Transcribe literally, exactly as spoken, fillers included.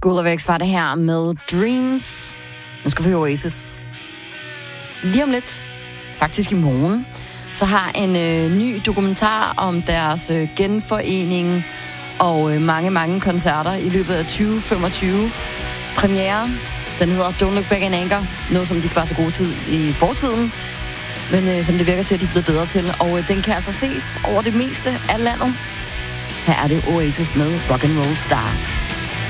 School of X var det her med Dreams. Nu skal vi høre Oasis. Lige om lidt, faktisk i morgen, så har en øh, ny dokumentar om deres øh, genforening og øh, mange, mange koncerter i løbet af tyve femogtyve premiere. Den hedder Don't Look Back in Anger. Noget, som de ikke var så gode til i fortiden, men øh, som det virker til, at de er blevet bedre til. Og øh, den kan altså ses over det meste af landet. Her er det Oasis med Rock and Roll Star.